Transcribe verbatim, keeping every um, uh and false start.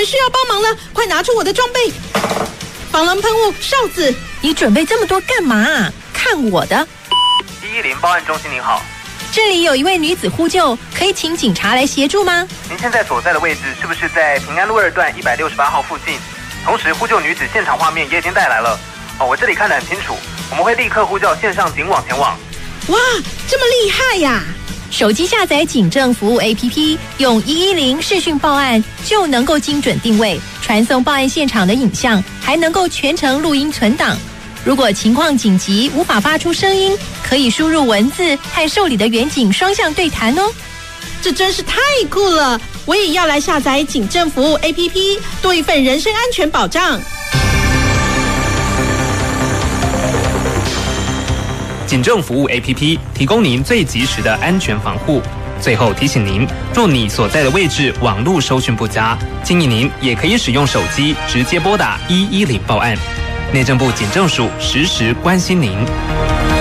人需要帮忙了，快拿出我的装备！防狼喷雾、哨子。 你准备这么多干嘛啊？看我的！ 一一零报案中心您好， 这里有一位女子呼救，可以请警察来协助吗？ 您现在所在的位置是不是在平安路二段一百六十八号附近？同时呼救女子现场画面也已经带来了。哦，我这里看得很清楚，我们会立刻呼叫线上警网前往。 哇，这么厉害呀！ 手机下载警政服务 A P P， 用一一零视讯报案就能够精准定位，传送报案现场的影像，还能够全程录音存档。如果情况紧急无法发出声音，可以输入文字和受理的员警双向对谈哦。 这真是太酷了！我也要来下载警政服务 A P P， 多一份人身安全保障。 警政服务 A P P 提供您最及时的安全防护。最后提醒您，若你所在的位置网络收讯不佳，建议您也可以使用手机直接拨打一一零报案。内政部警政署时时关心您。